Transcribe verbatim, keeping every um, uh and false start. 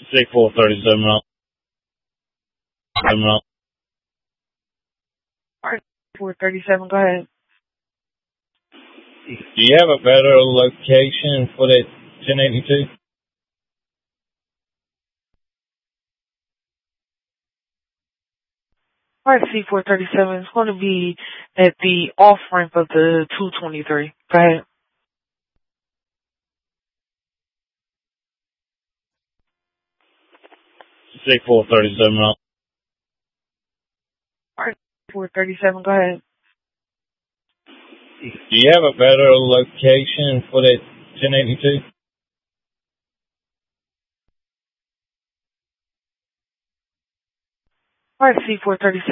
C four thirty-seven on. on. Alright, four thirty-seven, go ahead. Do you have a better location for that ten eighty-two? Alright, C four thirty-seven, it's going to be at the off-ramp of the two twenty-three. Go ahead. C four thirty-seven on. Alright, four thirty-seven, go ahead. Do you have a better location for that ten eighty-two? Alright, C four thirty-seven.